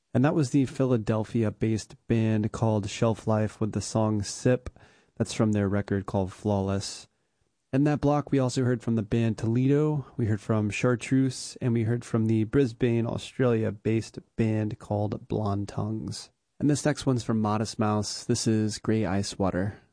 And that was the Philadelphia-based band called Shelf Life with the song Sip. That's from their record called Flawless. In that block, we also heard from the band Toledo, we heard from Chartreuse, and we heard from the Brisbane, Australia-based band called Blonde Tongues. And this next one's from Modest Mouse. This is Grey Ice Water.